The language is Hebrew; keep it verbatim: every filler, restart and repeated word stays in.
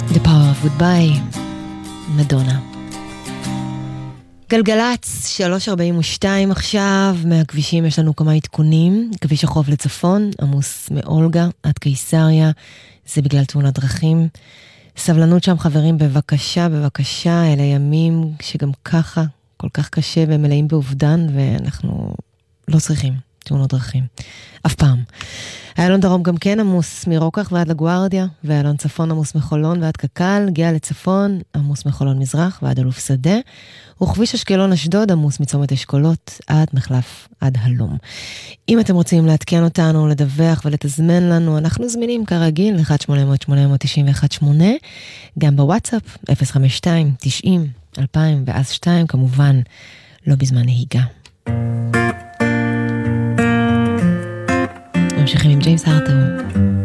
The Power of Goodbye, מדונה. גלגלץ, שלוש ארבעים ושתיים עכשיו, מהכבישים יש לנו כמה עדכונים. כביש החוף לצפון, עמוס מאולגה עד קיסריה, זה בגלל תאונת דרכים. סבלנות שם חברים, בבקשה, בבקשה, אלה ימים שגם ככה כל כך קשה והם מלאים באובדן, ואנחנו לא צריכים תאונות דרכים, אף פעם. איילון דרום גם כן עמוס מרוקח ועד לגוארדיה, ואיילון צפון עמוס מחולון ועד קקל, גאה לצפון עמוס מחולון מזרח ועד אלוף שדה, וכביש אשקלון אשדוד עמוס מצומת אשכולות עד מחלף עד הלום. אם אתם רוצים לעדכן אותנו, לדווח ולתזמן לנו, אנחנו זמינים כרגיל אחת שמונה אפס אפס שמונה אפס תשע אחת שמונה, גם בוואטסאפ אפס חמש שתיים תשעים אלפיים ואז שתיים, כמובן לא בזמן נהיגה. ממשיכים עם ג'יימס הרטר.